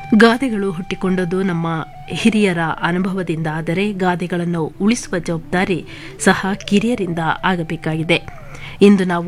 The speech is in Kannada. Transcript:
ಗಾದೆಗಳು ಹುಟ್ಟಿಕೊಂಡದ್ದು ನಮ್ಮ ಹಿರಿಯರ ಅನುಭವದಿಂದ ಆದರೆ ಗಾದೆಗಳನ್ನು ಉಳಿಸುವ ಜವಾಬ್ದಾರಿ ಸಹ ಕಿರಿಯರಿಂದ ಆಗಬೇಕಾಗಿದೆ. ಇಂದು ನಾವು